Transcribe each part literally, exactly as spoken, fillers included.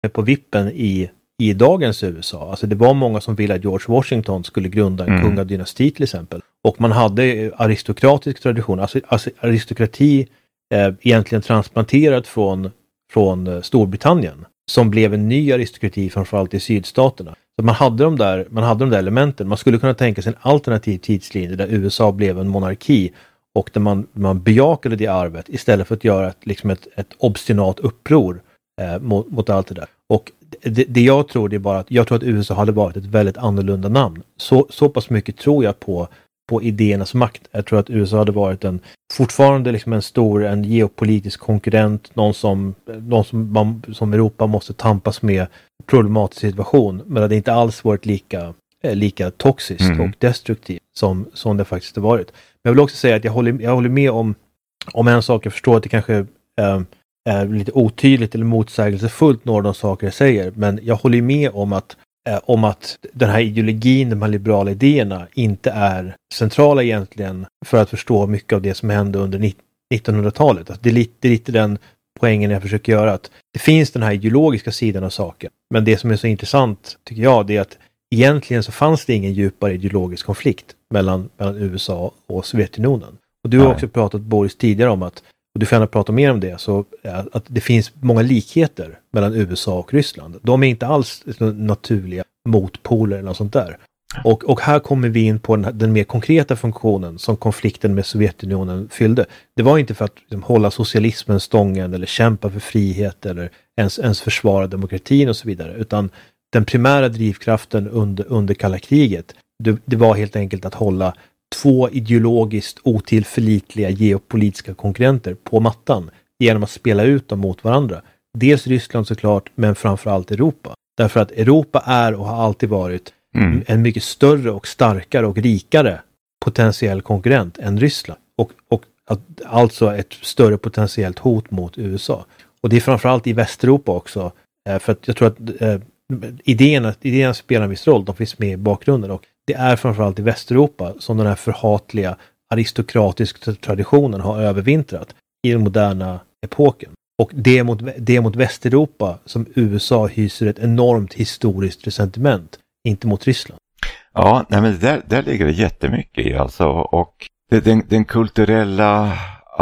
på vippen i, i dagens U S A. Alltså det var många som ville att George Washington skulle grunda en mm. kungadynasti till exempel. Och man hade aristokratisk tradition, alltså, alltså aristokrati eh, egentligen transplanterat från, från eh, Storbritannien, som blev en ny aristokrati framförallt i sydstaterna. Så man hade de där, man hade de där elementen. Man skulle kunna tänka sig en alternativ tidslinje där U S A blev en monarki och där man, man bejakade det arvet istället för att göra ett, liksom ett, ett obstinat uppror eh, mot, mot allt det där. Och det, det jag tror det är bara att jag tror att U S A hade varit ett väldigt annorlunda namn. Så, så pass mycket tror jag på, på idéernas makt. Jag tror att U S A hade varit en fortfarande liksom en stor, en geopolitisk konkurrent, någon som, någon som, man, som Europa måste tampas med, problematisk situation, men det inte alls varit lika, eh, lika toxiskt mm. och destruktivt som, som det faktiskt har varit. Men jag vill också säga att jag håller, jag håller med om, om en sak. Jag förstår att det kanske eh, är lite otydligt eller motsägelsefullt några av de saker jag säger, men jag håller med om att, eh, om att den här ideologin, de här liberala idéerna inte är centrala egentligen för att förstå mycket av det som hände under nittonhundratalet. Alltså det, är lite, det är lite den poängen jag försöker göra, att det finns den här ideologiska sidan av saken. Men det som är så intressant tycker jag, det är att egentligen så fanns det ingen djupare ideologisk konflikt mellan, mellan U S A och Sovjetunionen. Och du har Nej. också pratat, Boris, tidigare om att, och du får gärna prata mer om det, så att det finns många likheter mellan U S A och Ryssland. De är inte alls naturliga motpoler eller något sånt där. Och, och här kommer vi in på den, den mer konkreta funktionen som konflikten med Sovjetunionen fyllde. Det var inte för att liksom, hålla socialismen stången eller kämpa för frihet eller ens, ens försvara demokratin och så vidare, utan den primära drivkraften under, under kalla kriget, det, det var helt enkelt att hålla två ideologiskt otillförlitliga geopolitiska konkurrenter på mattan genom att spela ut dem mot varandra. Dels Ryssland såklart, men framförallt Europa. Därför att Europa är och har alltid varit Mm. en mycket större och starkare och rikare potentiell konkurrent än Ryssland. Och, och att, alltså ett större potentiellt hot mot U S A. Och det är framförallt i Västeuropa också. Eh, för att jag tror att eh, idéerna, idéerna spelar en viss roll. De finns med i bakgrunden. Och det är framförallt i Västeuropa som den här förhatliga aristokratiska traditionen har övervintrat i den moderna epoken. Och det är mot, det är mot Västeuropa som U S A hyser ett enormt historiskt resentiment. Inte mot Ryssland. Ja, nej men där, där ligger det jättemycket i alltså, och det, den, den kulturella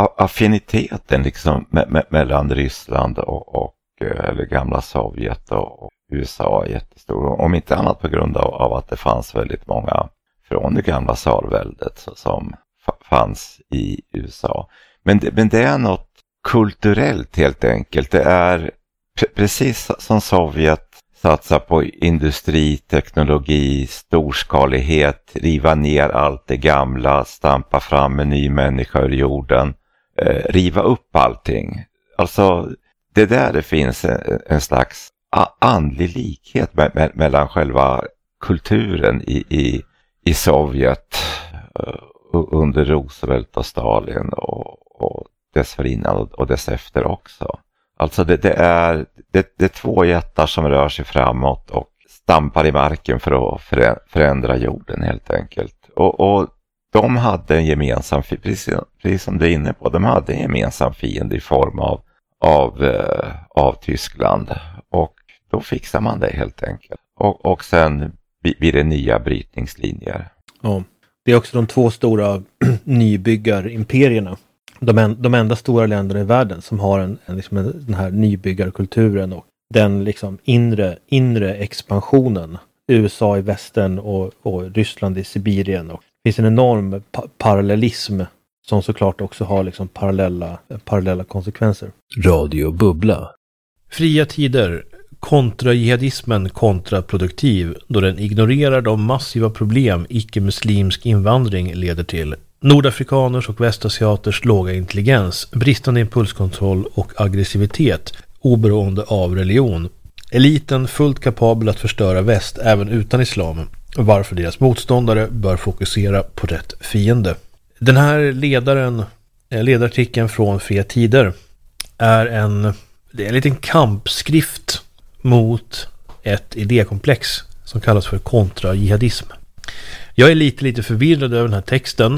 affiniteten liksom me, me, mellan Ryssland och, och eller gamla Sovjet och, och U S A är jättestor, om inte annat på grund av, av att det fanns väldigt många från det gamla tsarväldet som f- fanns i U S A. Men det, men det är något kulturellt helt enkelt. Det är pre- precis som Sovjet satsa på industri, teknologi, storskalighet, riva ner allt det gamla, stampa fram en ny människa ur jorden, eh, riva upp allting. Alltså det där det finns en, en slags andlig likhet me- me- mellan själva kulturen i, i, i Sovjet uh, under Roosevelt och Stalin och, och dessförinnan och, och dess efter också. Alltså det, det, är, det, det är två jättar som rör sig framåt och stampar i marken för att förändra jorden helt enkelt. Och, och de hade en gemensam, precis, precis som du är inne på, de hade en gemensam fiende i form av, av, eh, av Tyskland. Och då fixar man det helt enkelt. Och, och sen blir det nya brytningslinjer. Ja, det är också de två stora nybyggarimperierna. De, en, de enda stora länderna i världen som har en, en, liksom en, den här nybyggarkulturen och den liksom inre, inre expansionen. U S A i västern och, och Ryssland i Sibirien. Och det finns en enorm pa- parallellism som såklart också har liksom parallella, parallella konsekvenser. Radio Bubbla. Fria tider. Kontra-jihadismen kontraproduktiv då den ignorerar de massiva problem icke-muslimsk invandring leder till. Nordafrikaners och västasiaters låga intelligens, bristande impulskontroll och aggressivitet oberoende av religion. Eliten fullt kapabel att förstöra väst även utan islam, varför deras motståndare bör fokusera på rätt fiende. Den här ledaren, ledarartikeln från Fria tider är en, det är en liten kampskrift mot ett idékomplex som kallas för kontra-jihadism. Jag är lite lite förvirrad över den här texten.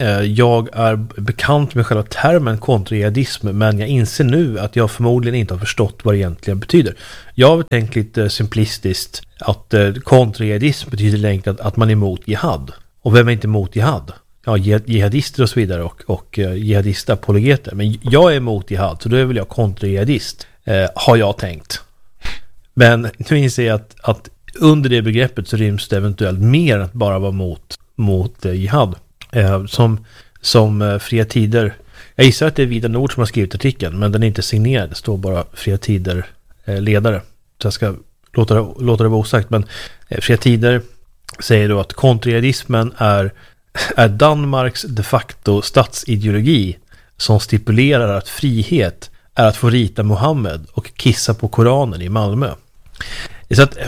Jag är bekant med själva termen kontrajihadism, men jag inser nu att jag förmodligen inte har förstått vad det egentligen betyder. Jag har tänkt lite simplistiskt att kontrajihadism betyder längre att, att man är emot jihad. Och vem är inte emot jihad? Ja, jihadister och så vidare och, och jihadistapologeter. Men jag är emot jihad, så då är väl jag kontrajihadist, eh, har jag tänkt. Men nu inser jag att, att under det begreppet så ryms det eventuellt mer att bara vara mot, mot eh, jihad. Eh, som som eh, Fria Tider. Jag gissar att det är Vida Nord som har skrivit artikeln, men den är inte signerad. Det står bara Fria Tider eh, ledare. Så jag ska låta det, låta det vara osagt. Men eh, Fria Tider säger då att kontrajihadismen är, är Danmarks de facto statsideologi som stipulerar att frihet är att få rita Mohammed och kissa på Koranen i Malmö. Så att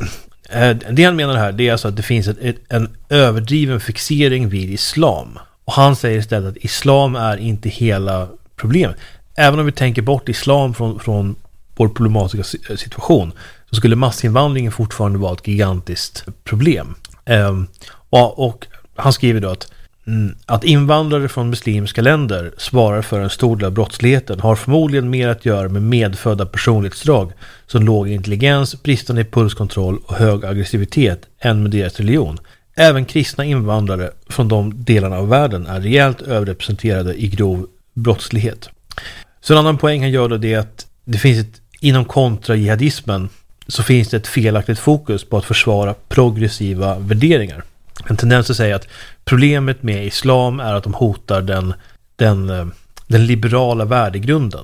eh, det han menar här, det är alltså att det finns ett, ett, en överdriven fixering vid islam. Och han säger istället att islam är inte hela problemet. Även om vi tänker bort islam från, från vår problematiska situation, så skulle massinvandringen fortfarande vara ett gigantiskt problem. Eh, och, och han skriver då att att invandrare från muslimska länder svarar för en stor del av brottsligheten har förmodligen mer att göra med medfödda personlighetsdrag som låg intelligens, bristande impulskontroll och hög aggressivitet än med deras religion. Även kristna invandrare från de delarna av världen är rejält överrepresenterade i grov brottslighet. Så en annan poäng han gör då det är att det finns ett, inom kontrajihadismen så finns det ett felaktigt fokus på att försvara progressiva värderingar. En tendens att säga att problemet med islam är att de hotar den, den, den liberala värdegrunden.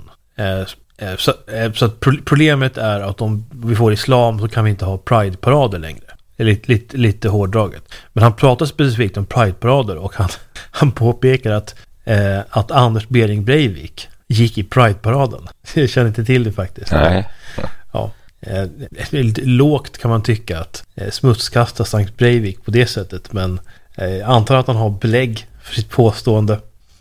Eh, så, eh, så att problemet är att om vi får islam så kan vi inte ha pride-parader längre. Det är lite, lite, lite hårdraget. Men han pratar specifikt om pride-parader och han, han påpekar att, eh, att Anders Behring Breivik gick i pride-paraden. Jag känner inte till det faktiskt. Nej. Ja. Eh, lite lågt kan man tycka att eh, smutskasta Sankt Breivik på det sättet, men eh, jag antar att han har belägg för sitt påstående.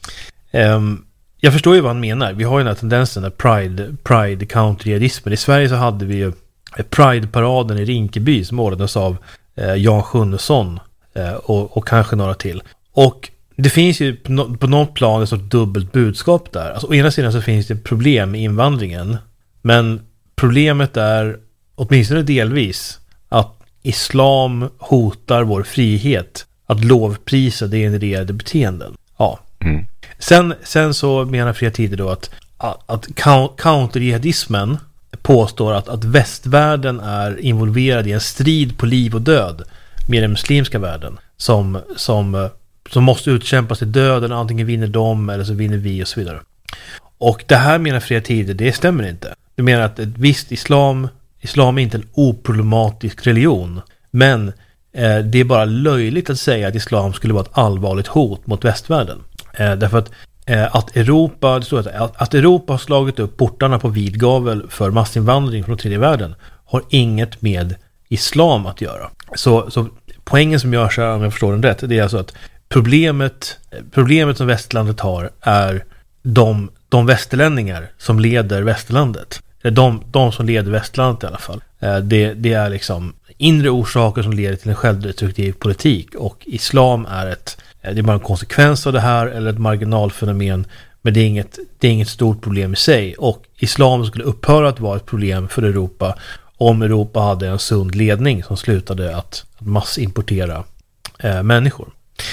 Eh, jag förstår ju vad han menar. Vi har ju den här tendensen, där pride, pride countryiadismen. I Sverige så hade vi ju Pride-paraden i Rinkeby som ordnades av eh, Jan Sjunnesson eh, och, och kanske några till. Och det finns ju på, no- på något plan ett sorts dubbelt budskap där. Alltså, å ena sidan så finns det problem med invandringen, men problemet är, åtminstone delvis, att islam hotar vår frihet att lovprisa degenererade beteenden. Ja. Mm. Sen, sen så menar Fria Tider då att, att, att counterjihadismen påstår att, att västvärlden är involverad i en strid på liv och död med den muslimska världen som, som, som måste utkämpas till döden. Antingen vinner de eller så vinner vi och så vidare. Och det här menar Fria Tider, det stämmer inte. Du menar att ett visst islam, islam är inte en oproblematisk religion, men eh, det är bara löjligt att säga att islam skulle vara ett allvarligt hot mot västvärlden. Eh, därför att, eh, att, Europa, det står att, att Europa har slagit upp portarna på vid gavel för massinvandring från tredje världen har inget med islam att göra. Så, så poängen som görs här, om jag förstår den rätt, det är alltså att problemet, problemet som västlandet har är de de västerlänningar som leder västerlandet. De, de som leder västerlandet i alla fall. Det, det är liksom inre orsaker som leder till en självdestruktiv politik, och islam är ett, det är bara en konsekvens av det här, eller ett marginalfenomen, men det är inget, det är inget stort problem i sig. Och islam skulle upphöra att vara ett problem för Europa om Europa hade en sund ledning som slutade att, att massimportera eh, människor.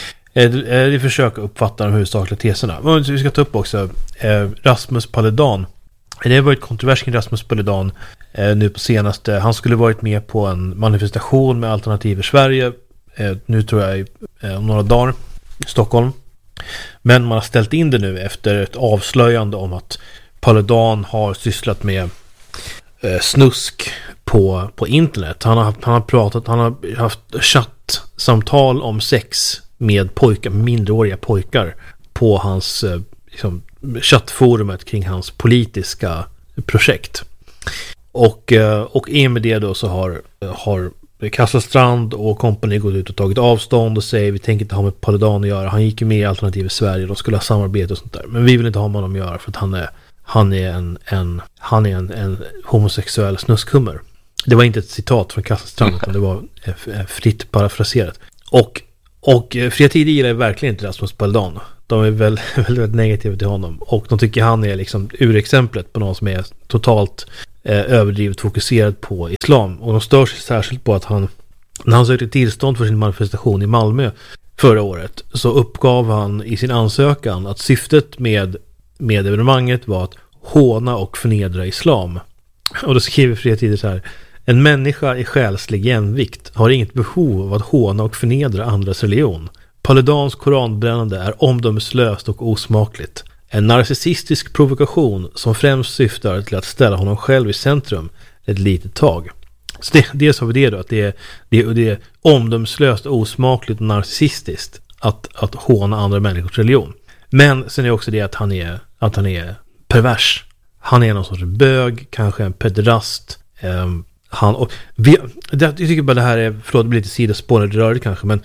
Vi försöker uppfatta de huvudsakliga teserna. Vi ska ta upp också eh, Rasmus Paludan. Det har varit kontrovers kring Rasmus Paludan eh, nu på senaste. Han skulle varit med på en manifestation med Alternativ för Sverige. Eh, nu tror jag eh, om några dagar i Stockholm. Men man har ställt in det nu efter ett avslöjande om att Paludan har sysslat med eh, snusk på, på internet. Han har, han har pratat, han har haft chattsamtal om sex med pojkar, minderåriga pojkar på hans liksom, chattforumet kring hans politiska projekt. Och, och i och med det då så har, har Kasselstrand och kompani gått ut och tagit avstånd och säger vi tänker inte ha med Paludan att göra. Han gick ju med i Alternativ i Sverige, de skulle ha samarbete och sånt där. Men vi vill inte ha med honom att göra för att han är, han är, en, en, han är en, en homosexuell snuskhummer. Det var inte ett citat från Kasselstrand utan det var fritt parafraserat. Och Och eh, Fria Tider gillar verkligen inte Rasmus Paludan. De är väldigt, väldigt negativa till honom. Och de tycker han är liksom urexemplet på någon som är totalt eh, överdrivet fokuserad på islam. Och de stör sig särskilt på att han, när han sökte tillstånd för sin manifestation i Malmö förra året, så uppgav han i sin ansökan att syftet med, med evenemanget var att håna och förnedra islam. Och då skriver Fria Tider så här: en människa i själslig jämvikt har inget behov av att håna och förnedra andras religion. Paludans koranbrännande är omdömeslöst och osmakligt. En narcissistisk provokation som främst syftar till att ställa honom själv i centrum ett litet tag. Så det, dels har vi det då, att det är, det, är, det är omdömeslöst, osmakligt och narcissistiskt att, att håna andra människors religion. Men sen är det också det att han är, att han är pervers. Han är någon sorts bög, kanske en pederast. Um, han, och vi, det, jag tycker bara det här är, förlåt, det blir lite sidospår, det rör det kanske, men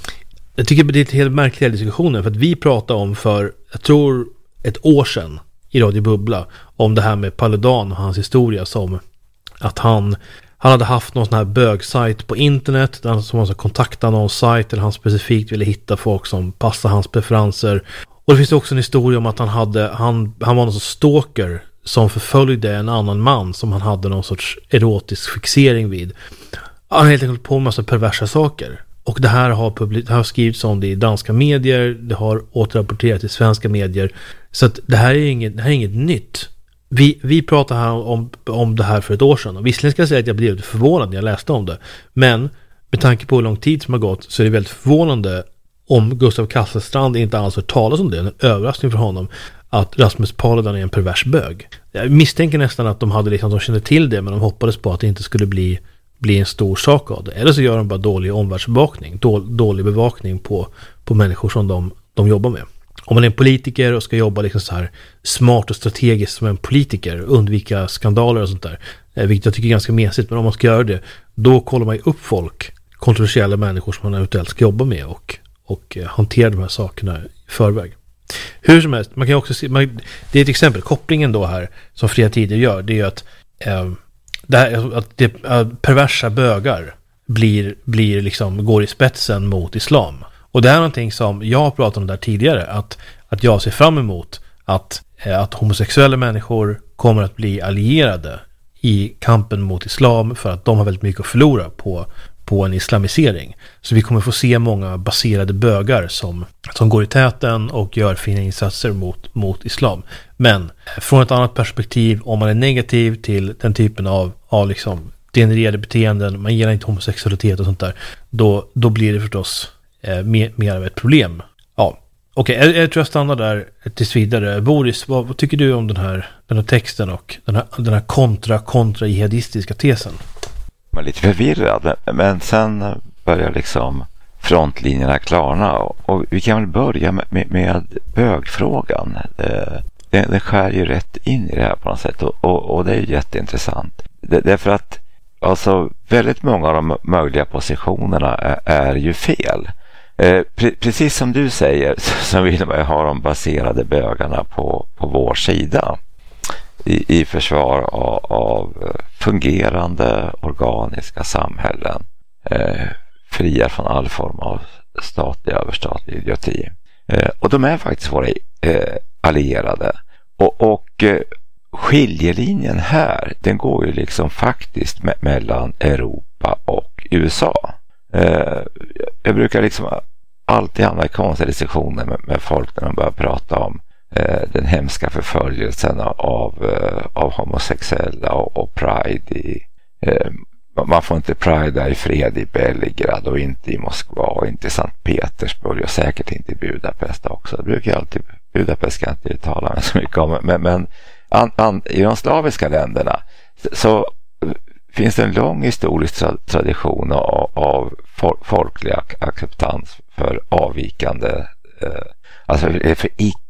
jag tycker det är ett helt märkligt diskussionen, för att vi pratade om för, jag tror ett år sedan i Radio Bubbla, om det här med Paludan och hans historia, som att han han hade haft någon sån här bögsajt på internet där han som alltså kontaktade någon sajt eller han specifikt ville hitta folk som passar hans preferenser. Och det finns också en historia om att han hade han, han var någon sorts stalker som förföljde en annan man som han hade någon sorts erotisk fixering vid. Han har helt enkelt på en massa perversa saker. Och det här har, public- det har skrivits om det i danska medier, det har återrapporterats i svenska medier. Så att det här är inget, det här är inget nytt. Vi, vi pratade här om, om det här för ett år sedan. Och visserligen ska jag säga att jag blev lite förvånad när jag läste om det. Men med tanke på hur lång tid som har gått så är det väldigt förvånande om Gustav Kasselstrand inte alls hört talas om det. En överraskning för honom att Rasmus Paludan är en pervers bög. Jag misstänker nästan att de hade liksom, de kände till det, men de hoppades på att det inte skulle bli, bli en stor sak av det. Eller så gör de bara dålig omvärldsbevakning, då, dålig bevakning på, på människor som de, de jobbar med. Om man är en politiker och ska jobba liksom så här smart och strategiskt som en politiker, undvika skandaler och sånt där, vilket jag tycker är ganska mesigt, men om man ska göra det, då kollar man ju upp folk, kontroversiella människor som man eventuellt ska jobba med och, och hantera de här sakerna i förväg. Hur som helst, man kan också se, man, det är ett exempel, kopplingen då här som Fria Tider gör, det är ju att, eh, det här, att det, äh, perversa bögar blir, blir liksom, går i spetsen mot islam. Och det är någonting som jag har pratat om där tidigare, att, att jag ser fram emot att, eh, att homosexuella människor kommer att bli allierade i kampen mot islam, för att de har väldigt mycket att förlora på, på en islamisering. Så vi kommer få se många baserade bögar som, som går i täten och gör fina insatser mot, mot islam. Men från ett annat perspektiv, om man är negativ till den typen av, av liksom degenererade beteenden, man gillar inte homosexualitet och sånt där, då, då blir det förstås eh, mer, mer av ett problem. Ja, okej, okay, jag, jag tror jag stannar där tills vidare. Boris, vad, vad tycker du om den här, den här texten och den här, den här kontra, kontra jihadistiska tesen? Jag var lite förvirrad, men sen börjar liksom frontlinjerna klarna, och vi kan väl börja med, med, med bögfrågan. Det, det skär ju rätt in i det här på något sätt, och, och, och det är ju jätteintressant. Det, därför att alltså, väldigt många av de möjliga positionerna är, är ju fel. Eh, pre, precis som du säger så vill man ha de baserade bögarna på, på vår sida. I, i försvar av, av fungerande organiska samhällen, eh, fria från all form av statlig överstatlig idioti. Eh, och de är faktiskt våra eh, allierade. Och, och eh, skiljelinjen här, den går ju liksom faktiskt me- mellan Europa och U S A. Eh, jag brukar liksom alltid hamna i konstiga diskussioner med, med folk när de börjar prata om den hemska förföljelsen av, av homosexuella och, och pride i, eh, man får inte pride i fred i Belgrad och inte i Moskva och inte i Sankt Petersburg och säkert inte i Budapest också. Det brukar jag alltid, Budapest kan jag inte tala med så mycket om, men, men an, an, i de slaviska länderna så, så finns det en lång historisk tra, tradition av, av for, folklig acceptans för avvikande eh, alltså för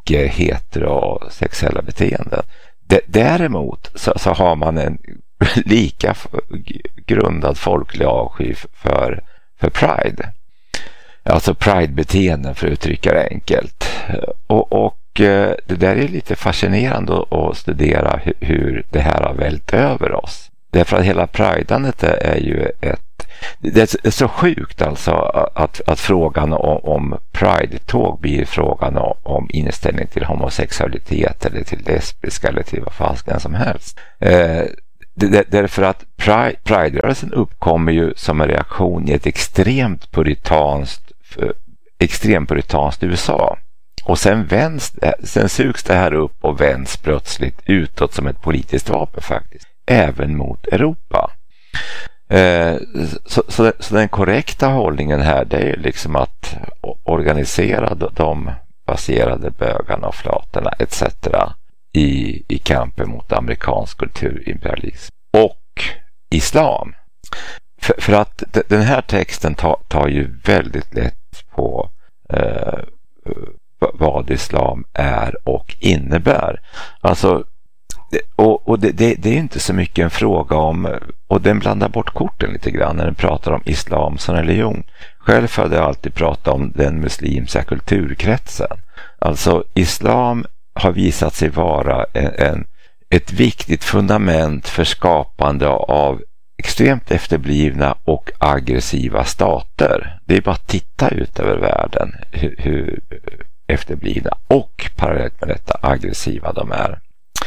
icke-heterosexuella beteenden. D- däremot så, så har man en lika f- grundad folklig avsky för, för pride. Alltså pride-beteenden, för att uttrycka det enkelt. Och, och det där är lite fascinerande att studera hur, hur det här har vält över oss. Därför att hela pridandet är ju ett det är så sjukt alltså att, att frågan om, om Pride-tåg blir frågan om, om inställning till homosexualitet eller till lesbiska eller till vad fasken som helst. Eh, det, därför att Pride, Pride-rörelsen uppkommer ju som en reaktion i ett extremt puritanskt, extremt puritanskt U S A. Och sen, vänds, sen sugs det här upp och vänds plötsligt utåt som ett politiskt vapen faktiskt. Även mot Europa. Eh, så, så, så den korrekta hållningen här, det är liksom att organisera de baserade bögarna och flatorna et cetera i, i kampen mot amerikansk kulturimperialism och islam. För, för att d- den här texten tar, tar ju väldigt lätt på eh, vad islam är och innebär. Alltså och, och det, det, det är inte så mycket en fråga om, och den blandar bort korten lite grann när den pratar om islam som religion. Själv hade jag alltid pratat om den muslimska kulturkretsen. Alltså islam har visat sig vara en, en, ett viktigt fundament för skapande av extremt efterblivna och aggressiva stater. Det är bara att titta ut över världen hur, hur efterblivna och parallellt med detta aggressiva de är.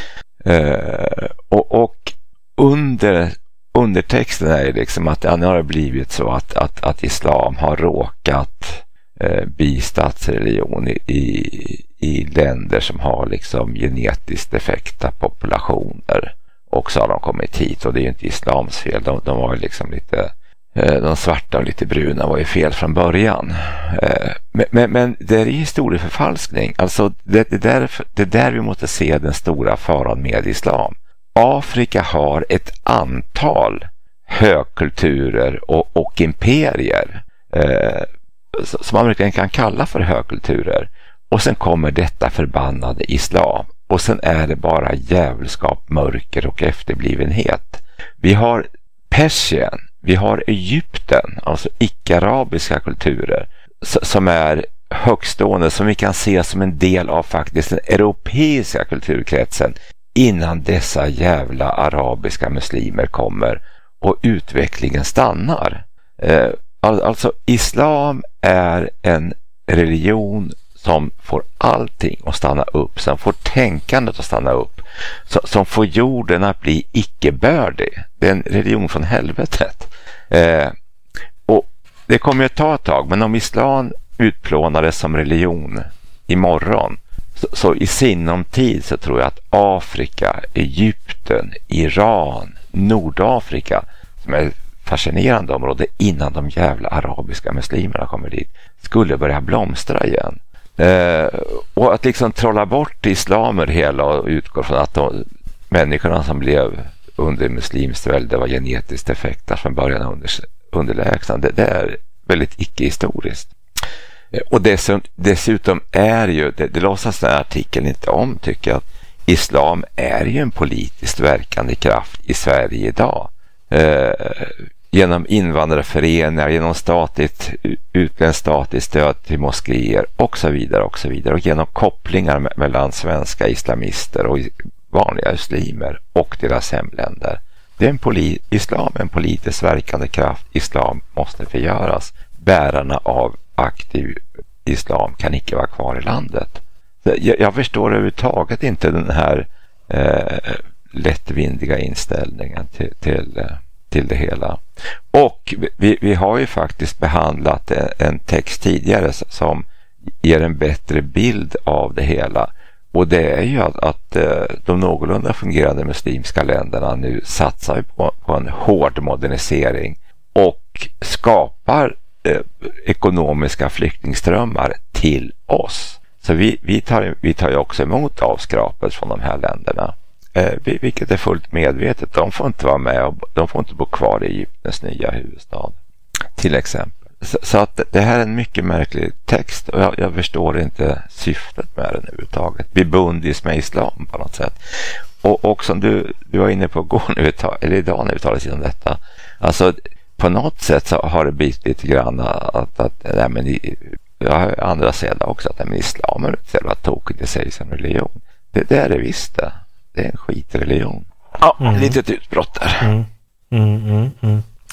Uh, och, och under undertexten är det liksom att det har blivit så att, att, att islam har råkat uh, bli statsreligion i, i, i länder som har liksom genetiskt defekta populationer, och så har de kommit hit, och det är ju inte islams fel, de, de var ju liksom lite de svarta och lite bruna var ju fel från början. Men, men, men det är historieförfalskning. Alltså det, det, där, det där vi måste se den stora faran med islam. Afrika har ett antal högkulturer och, och imperier eh, som man verkligen kan kalla för högkulturer. Och sen kommer detta förbannade islam. Och sen är det bara djävulskap, mörker och efterblivenhet. Vi har Persien. Vi har Egypten, alltså icke-arabiska kulturer som är högstående, som vi kan se som en del av faktiskt den europeiska kulturkretsen innan dessa jävla arabiska muslimer kommer och utvecklingen stannar. Alltså islam är en religion som får allting att stanna upp, som får tänkandet att stanna upp, som får jorden att bli icke-bördig. Det är en religion från helvetet. Eh, och det kommer att ta ett tag, men om islam utplånades som religion imorgon, så, så i sinom tid så tror jag att Afrika, Egypten, Iran, Nordafrika, som är fascinerande område innan de jävla arabiska muslimerna kommer dit, skulle börja blomstra igen. Eh, och att liksom trolla bort islamer hela och utgå från att de människorna som blev under muslimskt välde var genetiskt defekta från början under, underlägsna, det, det är väldigt icke-historiskt. Eh, och dessutom, dessutom är ju, det, det låtsas den här artikeln inte om, tycker jag, att islam är ju en politiskt verkande kraft i Sverige idag. Eh, genom invandrarföreningar, genom statligt, utländskt statligt stöd till moskéer och så vidare och så vidare, och genom kopplingar me- mellan svenska islamister och vanliga muslimer och deras hemländer. Det är en poli- islam är en politiskt verkande kraft. Islam måste förgöras. Bärarna av aktiv islam kan inte vara kvar i landet. Jag, jag förstår överhuvudtaget inte den här eh, lättvindiga inställningen till, till eh, till det hela. Och vi, vi har ju faktiskt behandlat en text tidigare som ger en bättre bild av det hela. Och det är ju att, att de någorlunda fungerande muslimska länderna nu satsar på, på en hård modernisering och skapar eh, ekonomiska flyktingströmmar till oss. Så vi, vi, tar, vi tar ju också emot avskrapet från de här länderna. Eh, vilket är fullt medvetet. De får inte vara med och de får inte bo kvar i Egyptens nya huvudstad till exempel. Så, så att det här är en mycket märklig text, och jag, jag förstår inte syftet med den överhuvudtaget. Vi bundis med islam på något sätt. Och, och som du, du var inne på går nu, eller idag när vi talar om detta, alltså på något sätt så har det blivit lite grann att, att nej, men i, jag har andra säger också att nej, men islam är inte själva tokigt i sig som religion. Det, det är det visst det. Det är en skitreligion. Ja, mm. Litet utbrott där. Mm. Mm, mm, mm.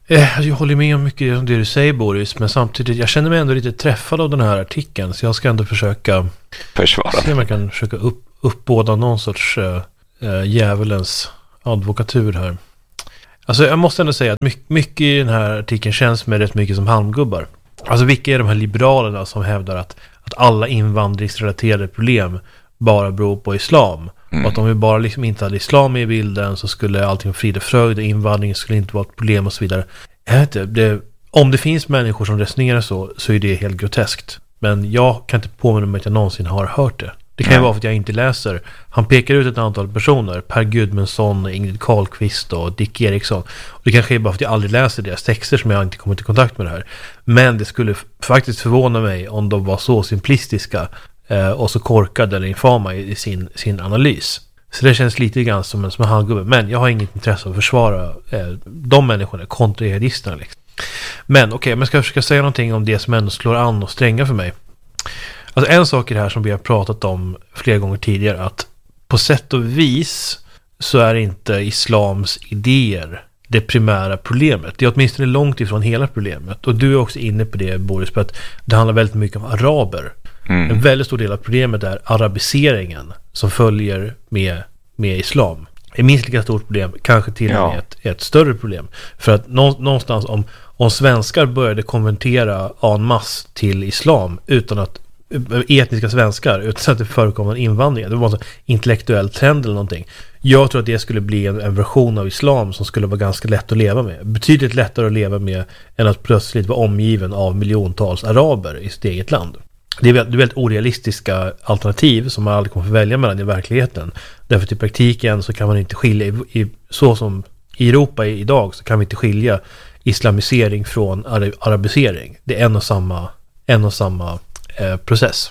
Eh, jag håller med om mycket om det du säger, Boris, men samtidigt, jag känner mig ändå lite träffad av den här artikeln, så jag ska ändå försöka försvara. Se om jag kan försöka upp, uppbåda någon sorts äh, äh, djävulens advokatur här. Alltså jag måste ändå säga att mycket, mycket i den här artikeln känns med rätt mycket som halmgubbar. Alltså vilka är de här liberalerna som hävdar att, att alla invandringsrelaterade problem bara beror på islam? Mm. Och att om vi bara liksom inte hade islam i bilden så skulle allting frid och fröjd och invandring skulle inte vara ett problem och så vidare. Jag vet inte, det, om det finns människor som resonerar så, så är det helt groteskt. Men jag kan inte påminna mig att jag någonsin har hört det. Det kan ju vara för att jag inte läser. Han pekar ut ett antal personer. Per Gudmundsson, Ingrid Carlqvist och Dick Eriksson. Och det kanske är bara för att jag aldrig läser deras texter som jag inte kommit i kontakt med det här. Men det skulle f- faktiskt förvåna mig om de var så simplistiska eh, och så korkade eller infama i, i sin, sin analys. Så det känns lite grann som en, som en halvgubbe. Men jag har inget intresse av att försvara eh, de människorna, kontra-jihadisterna liksom. Men okej, okay, men ska jag försöka säga någonting om det som ändå slår an och stränga för mig. Alltså en sak är det här som vi har pratat om flera gånger tidigare, att på sätt och vis så är inte islams idéer det primära problemet. Det är åtminstone långt ifrån hela problemet. Och du är också inne på det, Boris, på att det handlar väldigt mycket om araber. Mm. En väldigt stor del av problemet är arabiseringen som följer med, med islam. Det är minst lika stort problem, kanske till och med ja. ett, ett större problem. För att någonstans om, om svenskar började konvertera en masse till islam utan att etniska svenskar, utan att det förekommer en invandring. Det var en sån intellektuell trend eller någonting. Jag tror att det skulle bli en, en version av islam som skulle vara ganska lätt att leva med. Betydligt lättare att leva med än att plötsligt vara omgiven av miljontals araber i sitt eget land. Det är väldigt, väldigt orealistiska alternativ som man aldrig kommer att välja mellan i verkligheten. Därför att i praktiken så kan man inte skilja, i, i, så som i Europa idag så kan vi inte skilja islamisering från arabisering. Det är en och samma, en och samma eh, process.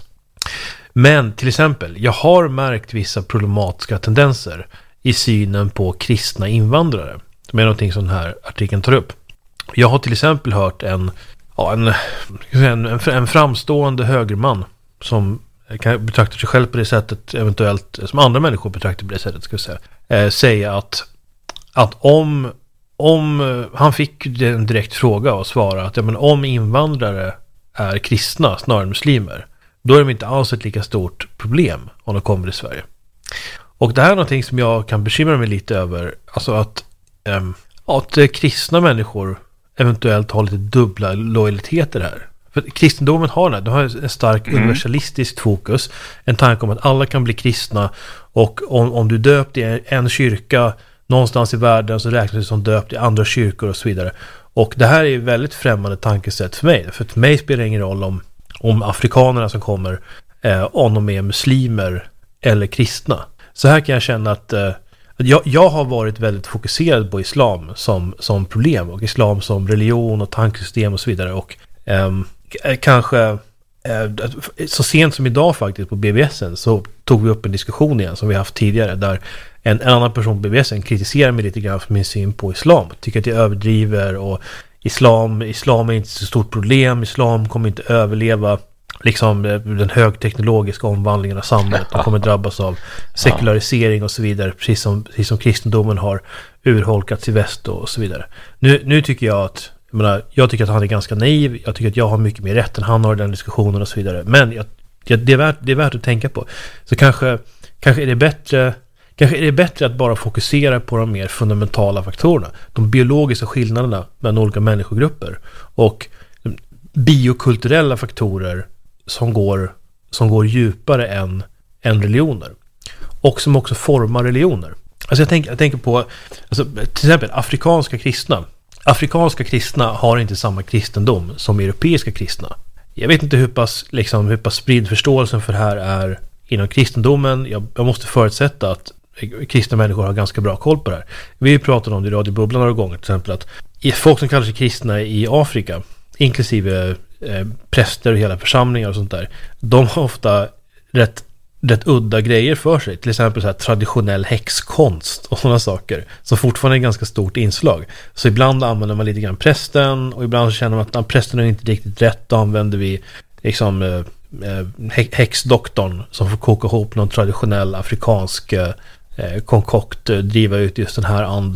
Men till exempel, jag har märkt vissa problematiska tendenser i synen på kristna invandrare. Det är någonting som den här artikeln tar upp. Jag har till exempel hört en Ja, en, en, en framstående högerman som kan betrakta sig själv på det sättet, eventuellt som andra människor betraktar på det sättet, ska jag säga, eh, säga att, att om, om han fick en direkt fråga och svara att ja, men om invandrare är kristna snarare än muslimer, då är de inte alls ett lika stort problem om de kommer till Sverige. Och det här är någonting som jag kan bekymra mig lite över, alltså att, eh, att kristna människor eventuellt har lite dubbla lojaliteter här. För kristendomen har det, de har en stark mm. universalistisk fokus, en tanke om att alla kan bli kristna, och om, om du döpt i en kyrka någonstans i världen så räknas du som döpt i andra kyrkor och så vidare. Och det här är ett väldigt främmande tankesätt för mig, för för mig spelar det ingen roll om, om afrikanerna som kommer eh, om de är muslimer eller kristna. Så här kan jag känna att eh, Jag, jag har varit väldigt fokuserad på islam som, som problem, och islam som religion och tankesystem och så vidare, och eh, kanske eh, så sent som idag faktiskt på B B S:en så tog vi upp en diskussion igen som vi haft tidigare, där en, en annan person på B B S:en kritiserar mig lite grann för min syn på islam, tycker att jag överdriver, och islam, islam är inte så stort problem, islam kommer inte överleva liksom den högteknologiska omvandlingen av samhället, och kommer drabbas av sekularisering och så vidare, precis som, precis som kristendomen har urholkats i väst och så vidare. Nu, nu tycker jag att jag, menar, jag tycker att han är ganska naiv, jag tycker att jag har mycket mer rätt än han har i den diskussionen och så vidare, men jag, jag, det, är värt, det är värt att tänka på. Så kanske, kanske är det bättre Kanske är det bättre att bara fokusera på de mer fundamentala faktorerna, de biologiska skillnaderna mellan olika människogrupper, och biokulturella faktorer som går, som går djupare än, än religioner, och som också formar religioner. Alltså jag, tänk, jag tänker på alltså, till exempel afrikanska kristna. Afrikanska kristna har inte samma kristendom som europeiska kristna. Jag vet inte hur pass, liksom, hur pass spridd förståelsen för det här är inom kristendomen. Jag, jag måste förutsätta att kristna människor har ganska bra koll på det här. Vi pratade om det i Radio Bubblan några gånger, till exempel att folk som kallar sig kristna i Afrika, inklusive eh, präster och hela församlingar och sånt där, de har ofta rätt, rätt udda grejer för sig, till exempel så här traditionell häxkonst och sådana saker, som fortfarande är en ganska stort inslag. Så ibland använder man lite grann prästen, och ibland så känner man att prästen är inte riktigt rätt, då använder vi liksom eh, eh, häxdoktorn som får koka ihop någon traditionell afrikansk eh, konkokt, driva ut just den här anden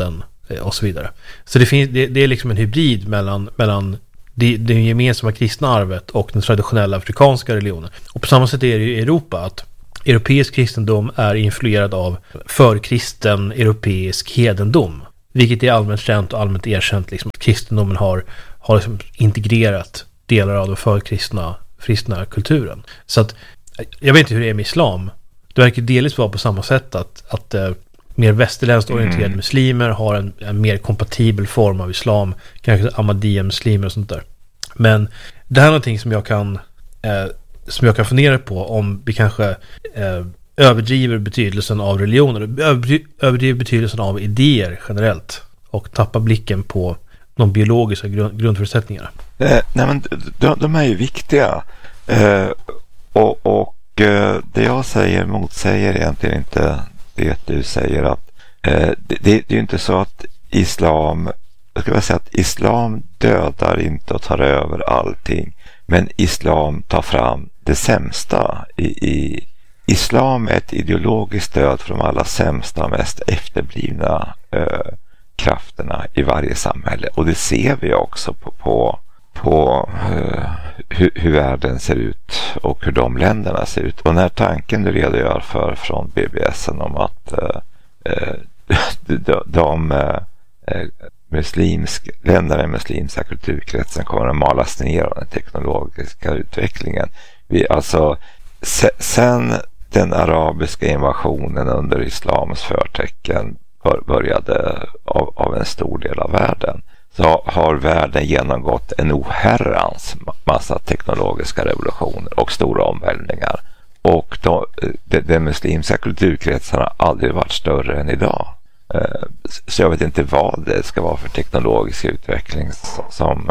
och så vidare. Så det, finns, det, det är liksom en hybrid mellan, mellan det, det gemensamma kristna arvet och den traditionella afrikanska religionen. Och på samma sätt är det i Europa att europeisk kristendom är influerad av förkristen europeisk hedendom. Vilket är allmänt känt och allmänt erkänt liksom, att kristendomen har, har liksom integrerat delar av den förkristna kristna kulturen. Så att, jag vet inte hur det är med islam. Det verkar delvis vara på samma sätt att, att uh, mer västerländskt orienterade mm. muslimer har en, en mer kompatibel form av islam. Kanske Ahmadiyya-muslimer och sånt där. Men det här är någonting som jag kan eh, som jag kan fundera på om vi kanske eh, överdriver betydelsen av religioner, överdriver betydelsen av idéer generellt och tappar blicken på de biologiska grund, grundförutsättningarna. Eh, nej men de, de är ju viktiga eh, och, och eh, det jag säger motsäger egentligen inte det du säger att eh, det, det är ju inte så att islam, jag ska säga att islam dödar inte och tar över allting, men islam tar fram det sämsta i, i islam är ett ideologiskt stöd för de allra sämsta och mest efterblivna eh, krafterna i varje samhälle, och det ser vi också på, på, på eh, hur, hur världen ser ut och hur de länderna ser ut. Och när tanken du redogör för från B B S om att eh, de, de eh, muslimsk, länderna i muslimska kulturkretsen kommer att malas ner av den teknologiska utvecklingen. Vi, alltså, se, sen den arabiska invasionen under islams förtecken började av, av en stor del av världen, så har världen genomgått en oherrans massa teknologiska revolutioner och stora omvälvningar, och de, de, de muslimska kulturkretsarna har aldrig varit större än idag. Så jag vet inte vad det ska vara för teknologisk utveckling som,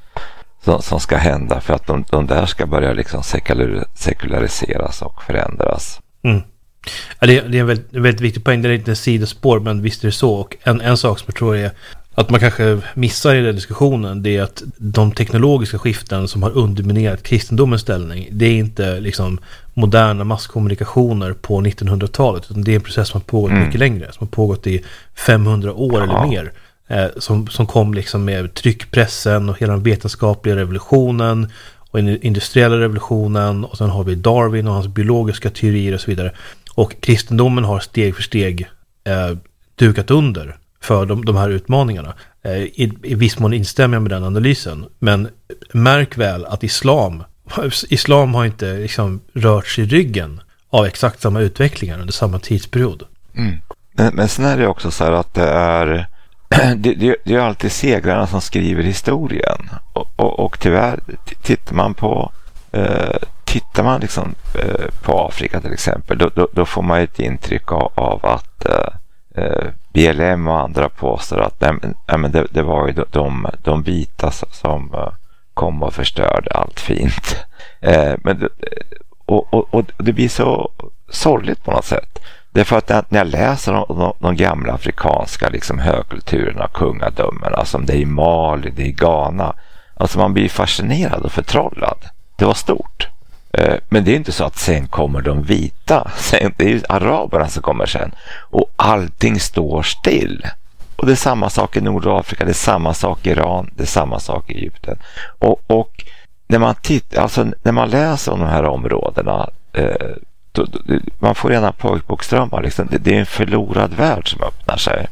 som, som ska hända för att de, de där ska börja liksom sekular, sekulariseras och förändras. Mm. Ja, det, är, det är en väldigt, väldigt viktig poäng. Det är inte en sidospår, men visst är det så. Och en, en sak som jag tror är att man kanske missar i den diskussionen, det är att de teknologiska skiften som har underminerat kristendomens ställning, det är inte liksom moderna masskommunikationer på nittonhundratalet, utan det är en process som har pågått mm. mycket längre, som har pågått i femhundra år ja. eller mer, eh, som, som kom liksom med tryckpressen och hela den vetenskapliga revolutionen och den industriella revolutionen, och sen har vi Darwin och hans biologiska teorier och så vidare. Och kristendomen har steg för steg eh, dukat under för de, de här utmaningarna. Eh, i, I viss mån instämmer jag med den analysen. Men märk väl att islam islam har inte liksom rört sig i ryggen av exakt samma utvecklingar under samma tidsperiod. Mm. Men, men sen är det också så här att det är det, det, det är alltid segrarna som skriver historien. Och, och, och tyvärr tittar man på eh, tittar man liksom eh, på Afrika till exempel, då, då, då får man ett intryck av, av att eh, B L M och andra påstår att nej, nej, det, det var ju de, de, de vita som uh, kom och förstörde allt fint. Eh, men det, och, och, och det blir så sorgligt på något sätt. Det är för att när jag läser de, de, de gamla afrikanska liksom, högkulturerna och kungadömena, som det är i Mali, det är i Ghana, alltså man blir fascinerad och förtrollad. Det var stort. Men det är inte så att sen kommer de vita. Sen, det är ju araberna som kommer sen. Och allting står still. Och det är samma sak i Nordafrika, det är samma sak i Iran, det är samma sak i Egypten. Och, och när man tittar, alltså när man läser om de här områdena, eh, då, då, man får rena pojkbokströmmar. Liksom. Det, det är en förlorad värld som öppnar sig.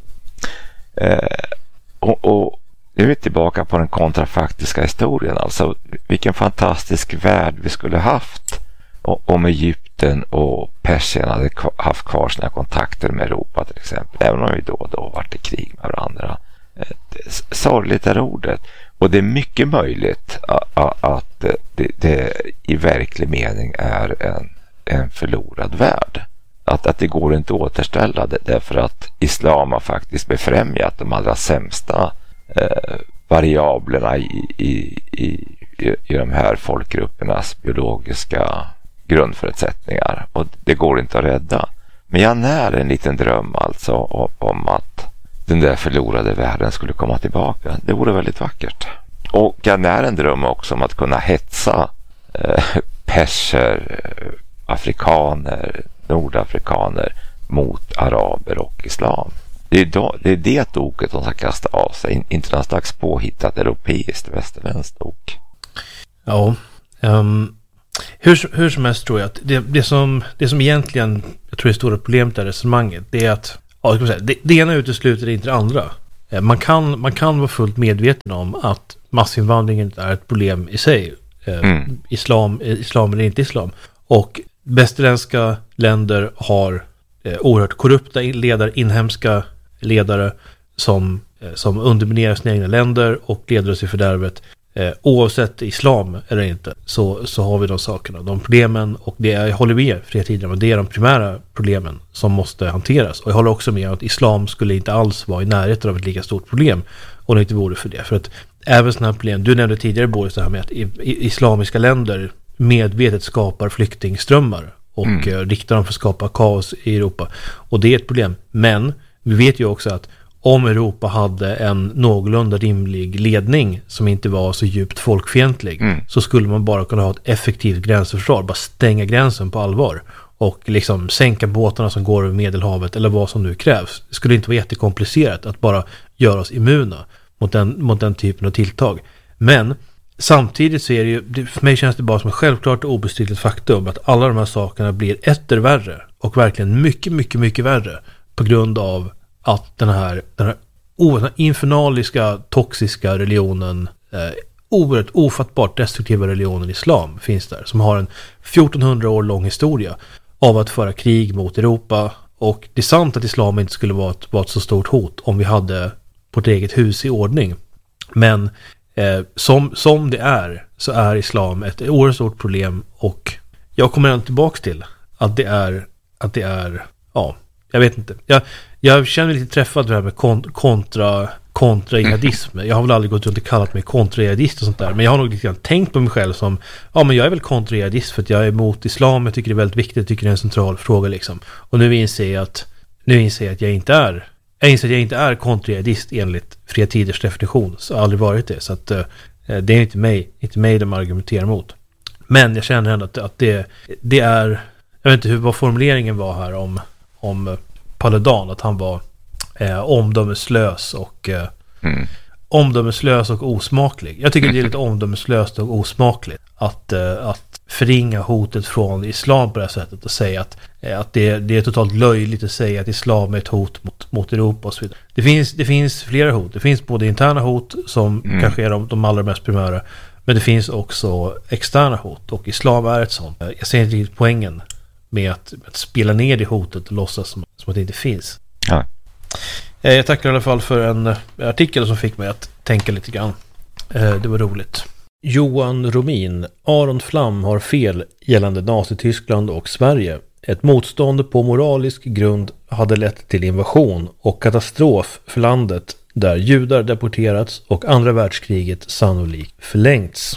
Eh, och, och nu är vi tillbaka på den kontrafaktiska historien. Alltså vilken fantastisk värld vi skulle haft om Egypten och Persien hade haft kvar sina kontakter med Europa till exempel. Även om vi då och då varit i krig med varandra. Sorgligt är ordet. Och det är mycket möjligt att det, det i verklig mening är en, en förlorad värld. Att, att det går inte att återställa det därför att islam har faktiskt befrämjat de allra sämsta Eh, variablerna i, i, i, i de här folkgruppernas biologiska grundförutsättningar, och det går inte att rädda. Men jag när en liten dröm alltså om, om att den där förlorade världen skulle komma tillbaka. Det vore väldigt vackert. Och jag när en dröm också om att kunna hetsa eh, perser, afrikaner, nordafrikaner mot araber och islam. det är, då, det är det oket de ska kasta av sig, inte någon slags påhittat europeiskt västerländskt ok. Ja, um, hur, hur som helst tror jag att det, det, som, det som egentligen, jag tror det stora problemet är resonemanget, det är att ja, ska säga, det, det ena utesluter inte det andra. Man kan, man kan vara fullt medveten om att massinvandringen inte är ett problem i sig. Mm. Islam, islam eller inte islam. Och västerländska länder har eh, oerhört korrupta ledare, inhemska ledare som, eh, som underminerar sina egna länder och leder oss i fördärvet. Eh, oavsett islam eller inte så, så har vi de sakerna, de problemen, och det är, jag håller med fria tider, men det är de primära problemen som måste hanteras. Och jag håller också med att islam skulle inte alls vara i närheten av ett lika stort problem om det inte vore för det. För att även sådana här problem, du nämnde tidigare Boris det här med att i, i, islamiska länder medvetet skapar flyktingströmmar och mm. eh, riktar dem för att skapa kaos i Europa. Och det är ett problem. Men vi vet ju också att om Europa hade en någorlunda rimlig ledning som inte var så djupt folkfientlig mm. så skulle man bara kunna ha ett effektivt gränsförsvar, bara stänga gränsen på allvar och liksom sänka båtarna som går över Medelhavet eller vad som nu krävs. Det skulle inte vara jättekomplicerat att bara göra oss immuna mot den, mot den typen av tilltag. Men samtidigt så är det ju, för mig känns det bara som ett självklart och obestridligt faktum att alla de här sakerna blir etter värre och verkligen mycket, mycket, mycket värre på grund av att den här, den här, oh, den här infernaliska, toxiska religionen, eh, oerhört ofattbart destruktiva religionen islam finns där, som har en fjortonhundra år lång historia av att föra krig mot Europa. Och det är sant att islam inte skulle vara ett, vara ett så stort hot om vi hade vårt eget hus i ordning. Men eh, som, som det är så är islam ett oerhört stort problem, och jag kommer ändå tillbaka till att det är, att det är, ja, jag vet inte. Jag, jag känner mig lite träffad för det här med kont- kontra kontra-jihadism. Jag har väl aldrig gått runt och kallat mig kontra-jihadist och sånt där, men jag har nog lite grann tänkt på mig själv som, ja men jag är väl kontra-jihadist för att jag är emot islam, jag tycker det är väldigt viktigt, jag tycker det är en central fråga liksom. Och nu inser jag att, nu inser jag att jag inte är, jag inser att jag inte är kontra-jihadist enligt fria tiders definition, så har aldrig varit det, så att uh, det är inte mig, inte mig de argumenterar mot. Men jag känner ändå att, att det, det är, jag vet inte hur, vad formuleringen var här om om Paludan, att han var eh, omdömeslös och eh, mm. omdömeslös och osmaklig. Jag tycker det är lite omdömeslöst och osmakligt att, eh, att förringa hotet från islam på det här sättet och säga att, eh, att det, det är totalt löjligt att säga att islam är ett hot mot, mot Europa och så vidare. Det finns, det finns flera hot. Det finns både interna hot som mm. kanske är de, de allra mest primära, men det finns också externa hot, och islam är ett sånt. Jag ser inte riktigt poängen med att, att spela ner det hotet och låtsas som, som att det inte finns. Ja. Jag tackar i alla fall för en artikel som fick mig att tänka lite grann. Det var roligt. Johan Romin, Aron Flam har fel gällande Nazityskland och Sverige. Ett motstånd på moralisk grund hade lett till invasion och katastrof för landet där judar deporterats och andra världskriget sannolikt förlängts.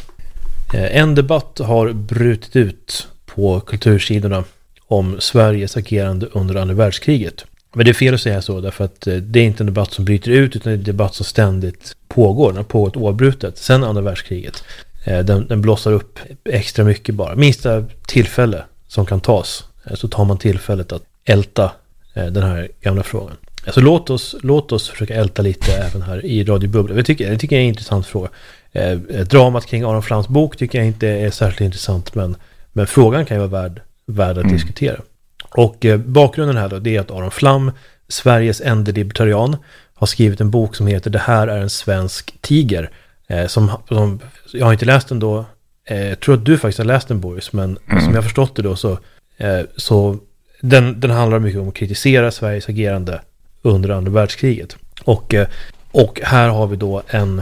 En debatt har brutit ut på kultursidorna om Sveriges agerande under andra världskriget. Men det är fel att säga så, därför att det är inte en debatt som bryter ut, utan det är en debatt som ständigt pågår. Den har pågått oavbrutet sedan andra världskriget. Den, den blossar upp extra mycket bara. Minsta tillfälle som kan tas, så tar man tillfället att älta den här gamla frågan. Så låt oss, låt oss försöka älta lite även här i Radio Bubbla. Jag tycker, jag tycker det är en intressant fråga. Eh, dramat kring Aron Flams bok tycker jag inte är särskilt intressant, men, men frågan kan ju vara värd, värd att mm. diskutera. Och eh, bakgrunden här då, det är att Aron Flam, Sveriges enda libertarian, har skrivit en bok som heter Det här är en svensk tiger. Eh, som, som, jag har inte läst den då, eh, jag tror att du faktiskt har läst den, Boris, men mm. som jag har förstått det då så, eh, så den, den handlar mycket om att kritisera Sveriges agerande under andra världskriget. Och, eh, och här har vi då en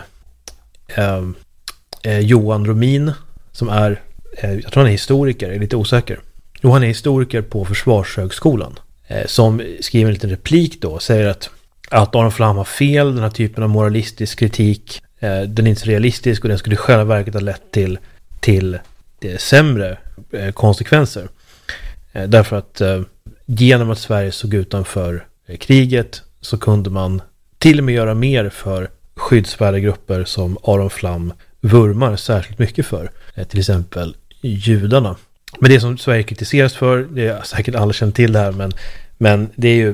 eh, eh, Johan Romin som är, eh, jag tror han är historiker, jag är lite osäker. Jo, han är historiker på Försvarshögskolan eh, som skriver en liten replik då och säger att, att Aron Flam har fel, den här typen av moralistisk kritik, eh, den är inte så realistisk och den skulle i själva verket ha lett till, till det sämre eh, konsekvenser. Eh, därför att eh, genom att Sverige såg utanför eh, kriget så kunde man till och med göra mer för skyddsvärda grupper som Aron Flam vurmar särskilt mycket för, eh, till exempel judarna. Men det som Sverige kritiseras för, det är säkert alla känner till det här, men, men det är ju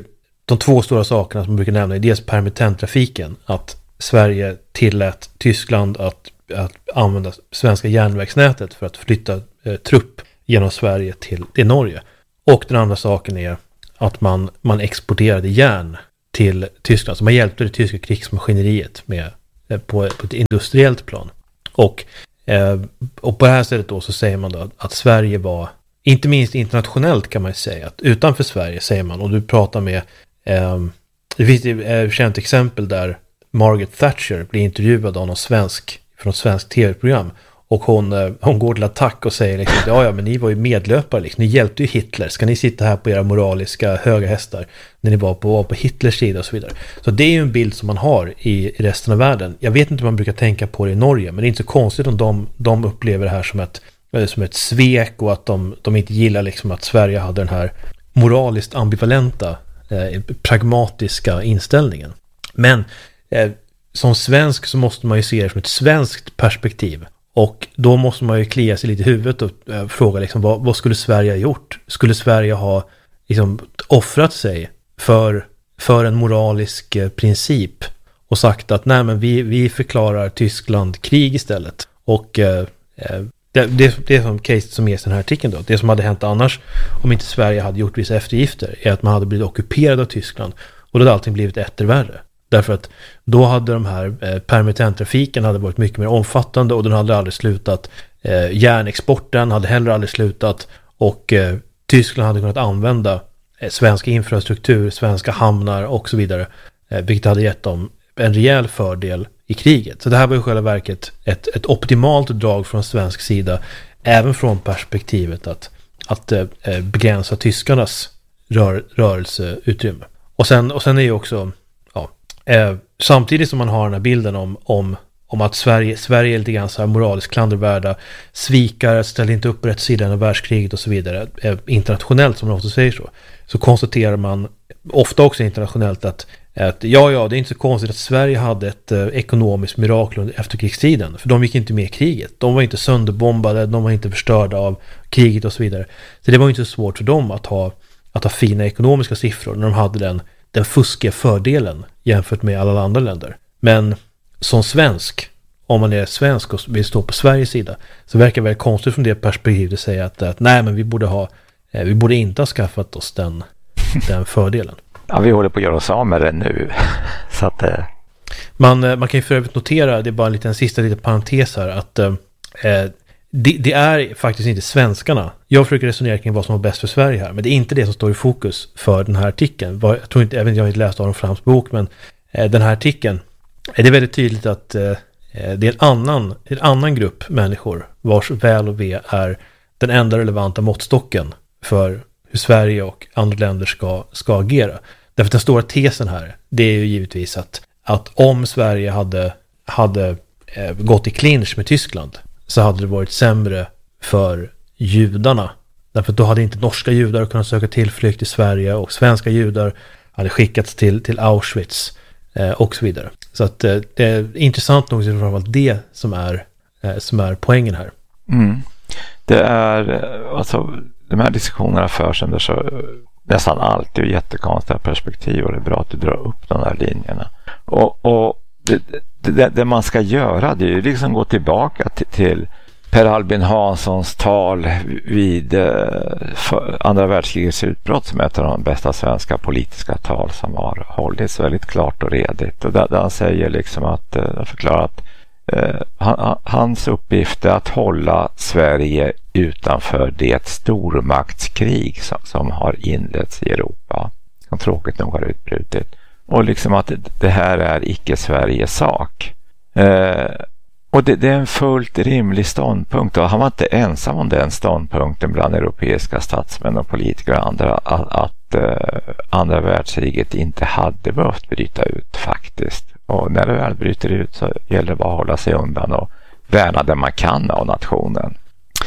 de två stora sakerna som man brukar nämna är dels permittenttrafiken, att Sverige tillät Tyskland att, att använda svenska järnvägsnätet för att flytta eh, trupp genom Sverige till, till Norge. Och den andra saken är att man, man exporterade järn till Tyskland. Så man hjälpte det tyska krigsmaskineriet med, eh, på, på ett industriellt plan. Och, eh, och på det här sättet då så säger man då att Sverige var, inte minst internationellt kan man säga, att utanför Sverige säger man, och du pratar med, eh, det finns ett känt exempel där Margaret Thatcher blir intervjuad av någon svensk, från ett svenskt tv-program, och hon, hon går till attack och säger liksom, ja ja men ni var ju medlöpare liksom, ni hjälpte ju Hitler, ska ni sitta här på era moraliska höga hästar när ni var på, var på Hitlers sida och så vidare. Så det är ju en bild som man har i, i resten av världen. Jag vet inte om man brukar tänka på det i Norge, men det är inte så konstigt om de, de upplever det här som ett, som ett svek, och att de, de inte gillar liksom att Sverige hade den här moraliskt ambivalenta eh, pragmatiska inställningen. Men eh, som svensk så måste man ju se det från ett svenskt perspektiv. Och då måste man ju klia sig lite i huvudet och äh, fråga liksom, vad, vad skulle Sverige ha gjort? Skulle Sverige ha liksom, offrat sig för, för en moralisk eh, princip och sagt att nej men vi, vi förklarar Tyskland krig istället? Och eh, det, det, det som case som ges den här artikeln då, det som hade hänt annars om inte Sverige hade gjort vissa eftergifter är att man hade blivit ockuperad av Tyskland, och då hade allting blivit etter värre. Därför att då hade de här eh, permittenttrafiken hade varit mycket mer omfattande, och den hade aldrig slutat. Eh, järnexporten hade heller aldrig slutat, och eh, Tyskland hade kunnat använda eh, svenska infrastruktur, svenska hamnar och så vidare, eh, vilket hade gett dem en rejäl fördel i kriget. Så det här var i själva verket ett, ett optimalt drag från svensk sida, även från perspektivet att, att eh, begränsa tyskarnas rör, rörelseutrymme. Och sen, och sen är ju också Eh, samtidigt som man har den här bilden om, om, om att Sverige, Sverige är lite grann så här moraliskt klandervärda, svikare, ställer inte upp på rätt sidan av världskriget och så vidare, eh, internationellt som man ofta säger så, så konstaterar man ofta också internationellt att, att ja, ja, det är inte så konstigt att Sverige hade ett eh, ekonomiskt mirakel under efterkrigstiden, för de gick inte med i kriget, de var inte sönderbombade, de var inte förstörda av kriget och så vidare. Så det var inte så svårt för dem att ha, att ha fina ekonomiska siffror när de hade den den fuskiga fördelen jämfört med alla andra länder. Men som svensk, om man är svensk och vill stå på Sveriges sida, så verkar det väldigt konstigt från det perspektivet att säga att, att nej men vi borde ha eh, vi borde inte ha skaffat oss den, den fördelen. Ja, vi håller på att göra oss av med det nu. Så att, eh... man, man kan ju för övrigt notera, det är bara en, liten, en sista liten parentes här, att eh, det, det är faktiskt inte svenskarna. Jag försöker resonera kring vad som var bäst för Sverige här, men det är inte det som står i fokus för den här artikeln. Jag tror inte, även jag har inte läst Aron Frams bok, men eh, den här artikeln, är det väldigt tydligt att eh, det är en annan, en annan grupp människor vars väl och ve är den enda relevanta måttstocken för hur Sverige och andra länder ska, ska agera. Därför att den stora tesen här, det är ju givetvis att, att om Sverige hade, hade eh, gått i clinch med Tyskland, så hade det varit sämre för judarna. Därför att då hade inte norska judar kunnat söka tillflykt i Sverige, och svenska judar hade skickats till, till Auschwitz eh, och så vidare. Så att eh, det är intressant nog framförallt det som är, eh, som är poängen här. Mm. Det är, alltså de här diskussionerna förs under så nästan alltid ur jättekonstiga perspektiv, och det är bra att du drar upp de här linjerna. Och, och det, det, det man ska göra, det är ju liksom gå tillbaka till, till Per Albin Hanssons tal vid eh, andra världskrigets utbrott, som är ett av de bästa svenska politiska tal som har hållits väldigt klart och redigt. Och där, där han säger liksom att, eh, förklarar att eh, han, hans uppgift är att hålla Sverige utanför det stormaktskrig som, som har inletts i Europa, som tråkigt nog har utbrutit. Och liksom att det här är icke Sveriges sak. Eh, och det, det är en fullt rimlig ståndpunkt, och han var inte ensam om den ståndpunkten bland europeiska statsmän och politiker och andra, att, att eh, andra världskriget inte hade behövt bryta ut faktiskt. Och när det väl bryter ut så gäller det bara att hålla sig undan och värna det man kan av nationen.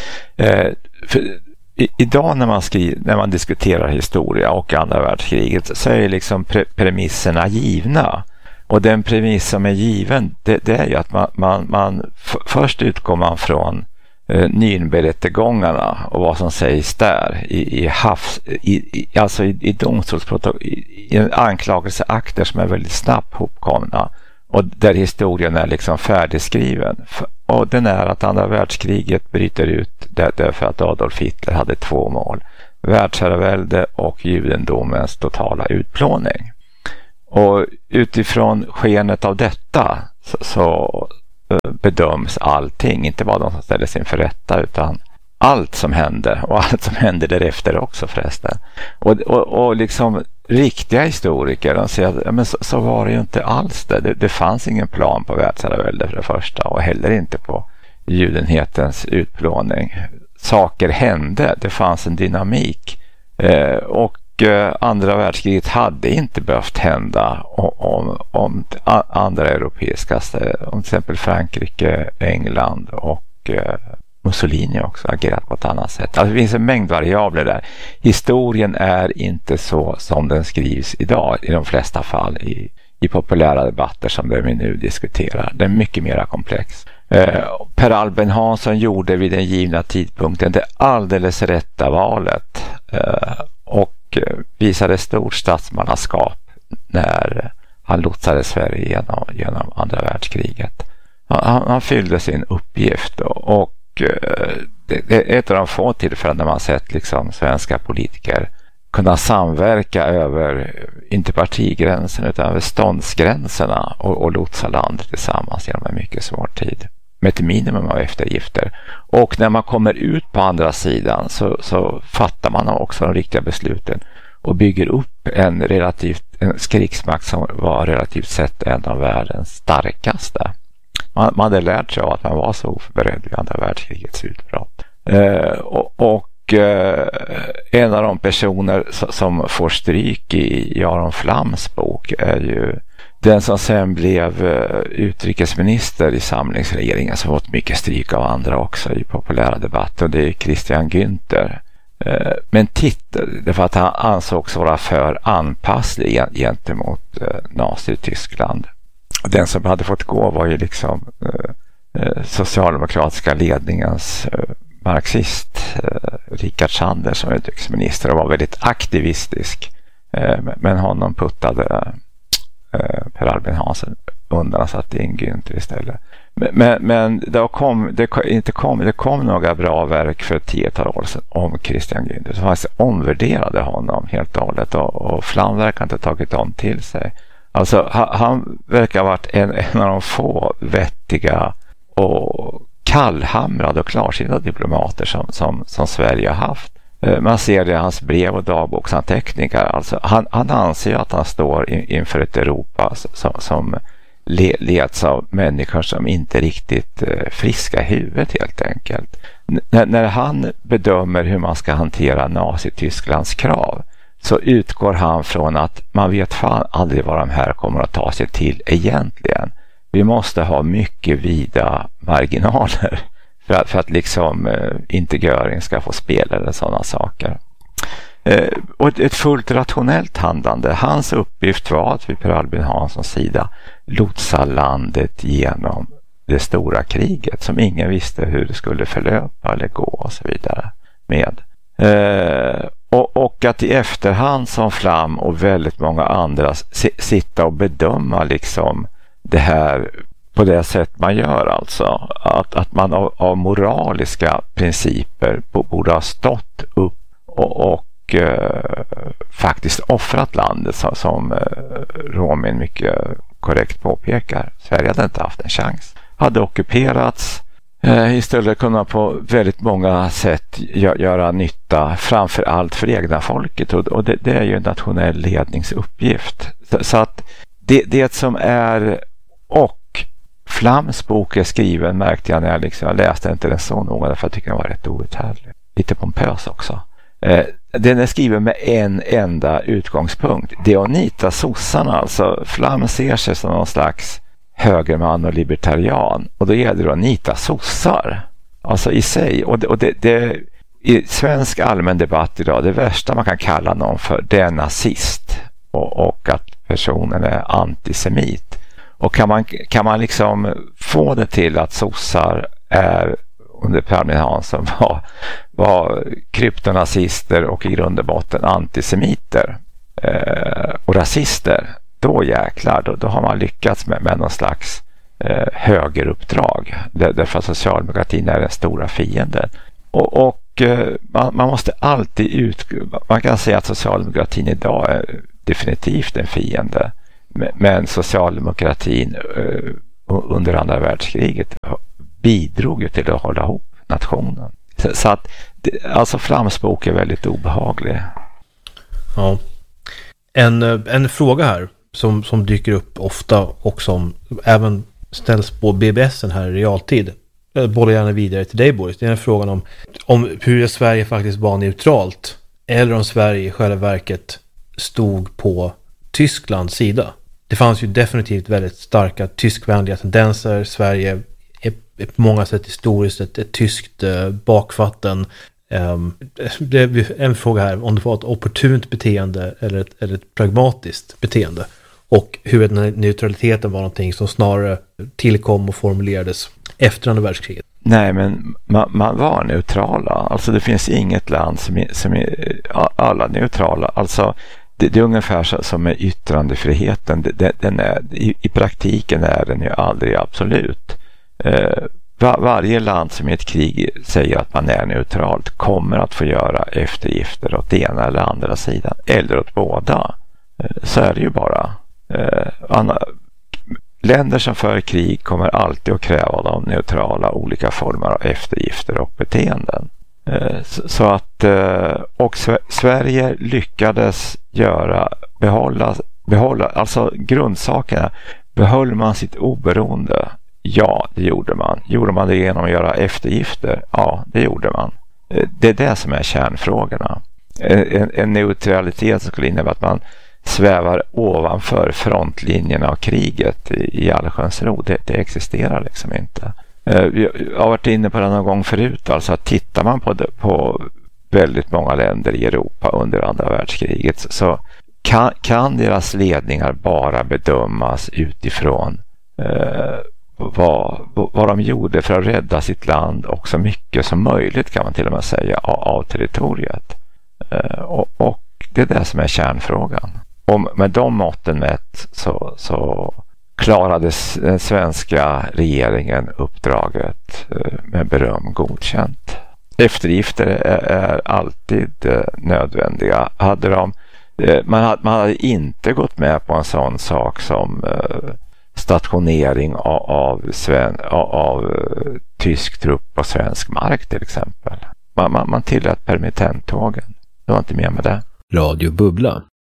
Eh, för, i, idag när man, skri, när man diskuterar historia och andra världskriget, så är liksom pre, premisserna givna. Och den premiss som är given, det, det är ju att man, man, man f- först utgår man från eh, Nürnbergrättegångarna och vad som sägs där i, i havs, i, i, alltså i, i domstolsprotokoll, i, i anklagelseakter som är väldigt snabbt hopkomna och där historien är liksom färdigskriven. Och den är att andra världskriget bryter ut där, därför att Adolf Hitler hade två mål. Världsherravälde och judendomens totala utplåning. Och utifrån skenet av detta så, så bedöms allting, inte bara de som ställdes inför rätta utan allt som hände och allt som hände därefter också förresten. Och, och, och liksom riktiga historiker de säger att ja, men så, så var det ju inte alls det. det. Det fanns ingen plan på världsherravälde för det första och heller inte på judenhetens utplåning. Saker hände, det fanns en dynamik eh, och eh, andra världskriget hade inte behövt hända om, om, om andra europeiska, om till exempel Frankrike, England och eh, Mussolini också agerat på ett annat sätt. Alltså det finns en mängd variabler där. Historien är inte så som den skrivs idag i de flesta fall i, i populära debatter som det vi nu diskuterar. Den är mycket mer komplex. Eh, Per Albin Hansson gjorde vid den givna tidpunkten det alldeles rätta valet eh, och eh, visade stort statsmannaskap när han lotsade Sverige genom, genom andra världskriget. Han, han fyllde sin uppgift och, och eh, det, det är ett av de få tillfällen när man sett liksom svenska politiker kunna samverka över, inte partigränsen utan över ståndsgränserna och, och lotsa landet tillsammans genom en mycket svår tid med ett minimum av eftergifter. Och när man kommer ut på andra sidan så, så fattar man också de riktiga besluten och bygger upp en relativt en krigsmakt som var relativt sett en av världens starkaste. Man, man hade lärt sig av att man var så oförberedd vid andra världskrigets utbrott. Eh, och, och en av de personer som får stryk i Aron Flams bok är ju den som sen blev utrikesminister i samlingsregeringen som fått mycket stryk av andra också i populära debatter, och det är Christian Günther. Men titta, det för att han ansågs vara för anpasslig gentemot Nazi-Tyskland. Den som hade fått gå var ju liksom socialdemokratiska ledningens marxist eh, Richard Sander som utrikesminister och var väldigt aktivistisk eh, men honom puttade eh, Per Albin Hansson undan och satte in Günther istället. Men, men, men det, kom, det, inte kom, det kom några bra verk för ett tiotal år sedan om Christian Günther som faktiskt omvärderade honom helt och hållet och, och Flam verkar inte tagit om till sig. Alltså han, han verkar ha varit en, en av de få vettiga och kallhamrade och klarsinnade diplomater som, som, som Sverige har haft. Man ser det i hans brev och dagboksanteckningar. Alltså, han, han anser att han står in, inför ett Europa som, som le, leds av människor som inte är riktigt eh, friska i huvudet helt enkelt. N- när han bedömer hur man ska hantera Nazi-Tysklands krav så utgår han från att man vet fan aldrig vad de här kommer att ta sig till egentligen. Vi måste ha mycket vida marginaler för att, för att liksom eh, inte Göring ska få spela eller sådana saker. Eh, och ett, ett fullt rationellt handlande. Hans uppgift var att vid Per Albin Hanssons sida lotsa landet genom det stora kriget som ingen visste hur det skulle förlöpa eller gå och så vidare med. Eh, och, och att i efterhand som Flam och väldigt många andra si, sitta och bedöma liksom det här på det sätt man gör, alltså att, att man av, av moraliska principer borde ha stått upp och, och eh, faktiskt offrat landet som, som eh, Romin mycket korrekt påpekar. Sverige hade inte haft en chans. Hade ockuperats eh, istället kunna på väldigt många sätt gö- göra nytta framför allt för egna folket och, och det, det är ju en nationell ledningsuppgift. Så, så att det, det som är och Flams bok är skriven märkte jag när jag, liksom, jag läste inte den så noga för jag tycker den var rätt outhärdlig. Lite pompös också. Eh, den är skriven med en enda utgångspunkt. Det är att nita sossarna. Alltså Flam ser sig som någon slags högerman och libertarian. Och då gäller det att nita sossar. Alltså i sig. Och det, och det, det i svensk allmän debatt idag, det värsta man kan kalla någon för, det är nazist. Och, och att personen är antisemit. Och kan man, kan man liksom få det till att sossar är under Per Albin Hansson var, var kryptonazister och i grund och botten antisemiter eh, och rasister, då jäklar, då, då har man lyckats med, med någon slags eh, högeruppdrag, där, därför att socialdemokratin är den stora fienden. Och, och eh, man, man måste alltid ut, man kan säga att socialdemokratin idag är definitivt en fiende, men, men socialdemokratin eh, under andra världskriget bidrog ju till att hålla ihop nationen. Så, så att det, alltså framspråk är väldigt obehaglig. Ja. En, en fråga här som, som dyker upp ofta och som även ställs på B B S här i realtid. Jag bollar gärna vidare till dig, Boris. Det är en frågan om, om hur Sverige faktiskt var neutralt eller om Sverige i själva verket stod på Tysklands sida. Det fanns ju definitivt väldigt starka tyskvänliga tendenser. Sverige är på många sätt historiskt ett, ett tyskt eh, bakvatten. Um, det är en fråga här om det var ett opportunt beteende eller ett, eller ett pragmatiskt beteende. Och hur den neutraliteten var någonting som snarare tillkom och formulerades efter andra världskriget. Nej, men man, man var neutrala. Alltså det finns inget land som är, som är alla neutrala. Alltså det, det är ungefär så, som med yttrandefriheten. Det, den är, i, I praktiken är den ju aldrig absolut. Eh, var, varje land som i ett krig säger att man är neutralt kommer att få göra eftergifter åt ena eller andra sidan. Eller åt båda. Eh, så är det ju bara. Eh, anna, länder som för krig kommer alltid att kräva de neutrala olika former av eftergifter och beteenden. Eh, så, så att eh, och Sverige lyckades göra behålla, behålla alltså grundsakerna. Behöll man sitt oberoende? Ja, det gjorde man. Gjorde man det genom att göra eftergifter? Ja, det gjorde man. Eh, det är det som är kärnfrågorna. En, en neutralitet som skulle innebära att man svävar ovanför frontlinjerna av kriget i, i allsköns ro. Det, det existerar liksom inte. Eh, jag har varit inne på det någon gång förut. Alltså att tittar man på, det, på väldigt många länder i Europa under andra världskriget så kan, kan deras ledningar bara bedömas utifrån eh, vad, vad de gjorde för att rädda sitt land och så mycket som möjligt, kan man till och med säga, av, av territoriet. Eh, och, och det är det som är kärnfrågan. Och med de måtten mätt så, så klarade den svenska regeringen uppdraget med beröm godkänt. Eftergifter är, är alltid nödvändiga. Hade de, man, hade, man hade inte gått med på en sån sak som stationering av, av, sven, av, av tysk trupp på svensk mark till exempel. Man, man, man tillät permittenttågen. Det var inte med med det. Radio Bubbla.